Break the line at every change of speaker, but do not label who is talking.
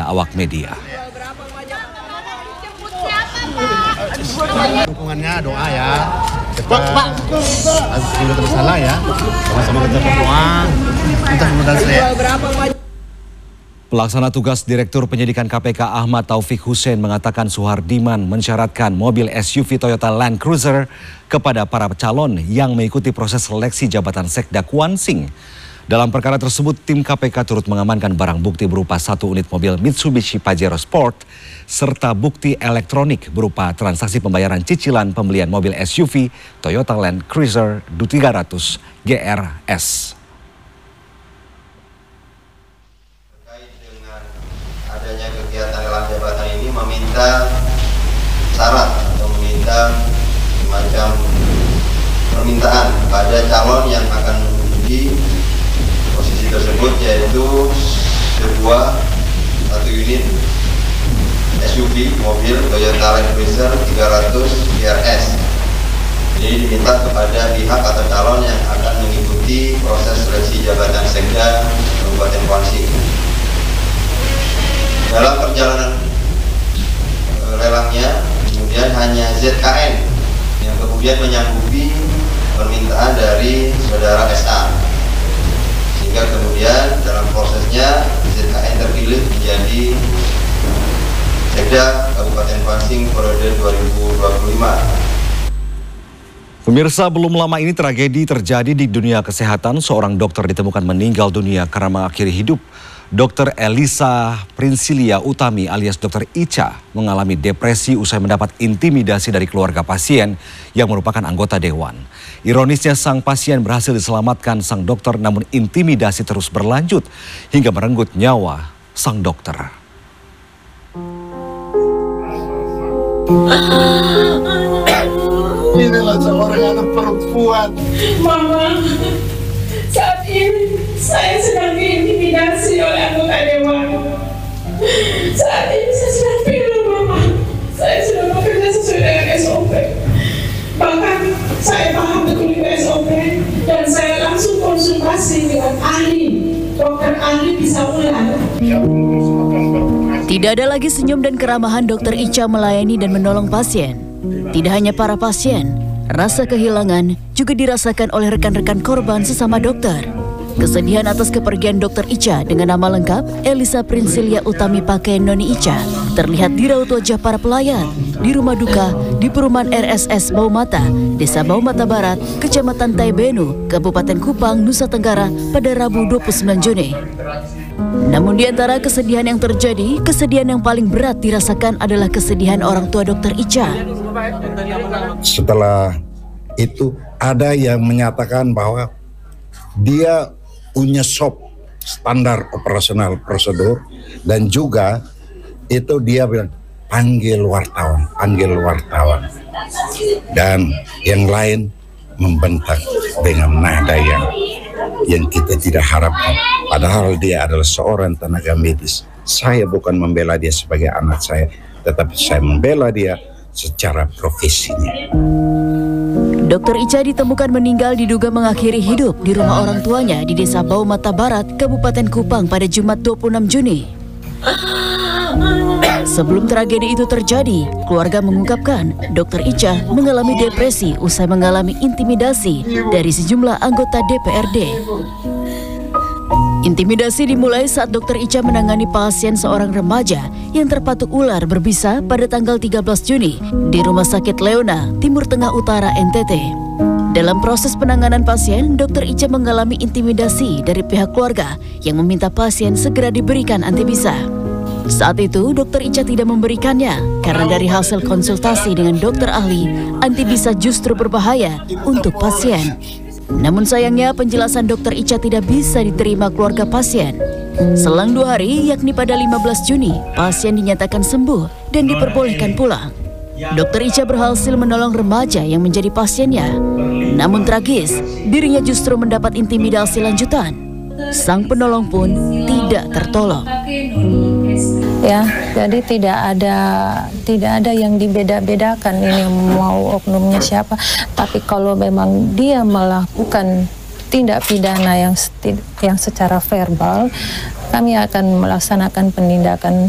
awak media.
Dukungannya doa ya. Kita tidak tersalah ya. Sama-sama kita berdoa. Mudah-mudahan saya.
Pelaksana tugas Direktur Penyidikan KPK Ahmad Taufik Hussein mengatakan Suhardiman mensyaratkan mobil SUV Toyota Land Cruiser kepada para calon yang mengikuti proses seleksi jabatan Sekda Kuansing. Dalam perkara tersebut, tim KPK turut mengamankan barang bukti berupa 1 unit mobil Mitsubishi Pajero Sport serta bukti elektronik berupa transaksi pembayaran cicilan pembelian mobil SUV Toyota Land Cruiser 300 GRS.
Adanya kegiatan lelang jabatan ini meminta syarat atau meminta semacam permintaan pada calon yang akan menduduki posisi tersebut, yaitu satu unit SUV mobil Toyota Land Cruiser 300 GRS. Jadi diminta kepada pihak atau calon yang akan mengikuti proses seleksi jabatan Sekda Kabupaten Kuansing. Dalam perjalanan lelangnya kemudian hanya ZKN yang kemudian menyanggupi permintaan dari saudara SA, sehingga kemudian dalam prosesnya ZKN terpilih menjadi Sekda Kabupaten Kuansing periode 2025.
Pemirsa, belum lama ini tragedi terjadi di dunia kesehatan. Seorang dokter ditemukan meninggal dunia karena mengakhiri hidup. Dr. Elisa Prinsilia Utami alias Dr. Ica mengalami depresi usai mendapat intimidasi dari keluarga pasien yang merupakan anggota dewan. Ironisnya sang pasien berhasil diselamatkan sang dokter, namun intimidasi terus berlanjut hingga merenggut nyawa sang dokter.
Inilah seorang anak perempuan.
Mama, saat ini saya sedang diintimidasi oleh anggota dewan. Saat ini saya sedang pilu, Mama. Saya sudah bekerja sesuai dengan SOP. Bahkan saya paham betul dengan SOP dan saya langsung konsultasi dengan ahli, dokter ahli bisa ular.
Tidak ada lagi senyum dan keramahan Dr. Ica melayani dan menolong pasien. Tidak hanya para pasien, rasa kehilangan juga dirasakan oleh rekan-rekan korban sesama dokter. Kesedihan atas kepergian Dr. Ica dengan nama lengkap Elisa Prinsilia Utami pakai Noni Ica terlihat di raut wajah para pelayan di rumah duka di perumahan RSS Baumata, Desa Baumata Barat, Kecamatan Taibenu, Kabupaten Kupang, Nusa Tenggara pada Rabu 29 Juni. Namun di antara kesedihan yang terjadi, kesedihan yang paling berat dirasakan adalah kesedihan orang tua Dr. Ica.
Setelah itu ada yang menyatakan bahwa dia punya SOP, standar operasional prosedur, dan juga itu dia bilang panggil wartawan, dan yang lain membentak dengan nada yang kita tidak harapkan. Padahal dia adalah seorang tenaga medis. Saya bukan membela dia sebagai anak saya, tetapi saya membela dia secara profesinya.
Dr. Ica ditemukan meninggal diduga mengakhiri hidup di rumah orang tuanya di Desa Baumata Barat, Kabupaten Kupang pada Jumat 26 Juni. Sebelum tragedi itu terjadi, keluarga mengungkapkan Dr. Ica mengalami depresi usai mengalami intimidasi dari sejumlah anggota DPRD. Intimidasi dimulai saat Dr. Ica menangani pasien seorang remaja yang terpatuk ular berbisa pada tanggal 13 Juni di Rumah Sakit Leona, Timur Tengah Utara, NTT. Dalam proses penanganan pasien, Dr. Ica mengalami intimidasi dari pihak keluarga yang meminta pasien segera diberikan antibisa. Saat itu, Dr. Ica tidak memberikannya karena dari hasil konsultasi dengan dokter ahli, antibisa justru berbahaya untuk pasien. Namun sayangnya penjelasan Dr. Ica tidak bisa diterima keluarga pasien. Selang 2 hari, yakni pada 15 Juni, pasien dinyatakan sembuh dan diperbolehkan pulang. Dr. Ica berhasil menolong remaja yang menjadi pasiennya. Namun tragis, dirinya justru mendapat intimidasi lanjutan. Sang penolong pun tidak tertolong.
Ya, jadi tidak ada yang dibeda-bedakan ini mau oknumnya siapa. Tapi kalau memang dia melakukan tindak pidana yang secara verbal, kami akan melaksanakan penindakan